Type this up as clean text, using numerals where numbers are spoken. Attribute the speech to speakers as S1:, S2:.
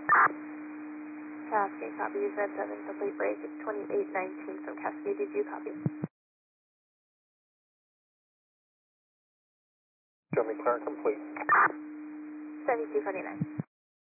S1: Cascade, copy. Use Med 7, complete break. It's 2819 from Cascade. Did you copy?
S2: Show me clear and complete.
S1: 7249.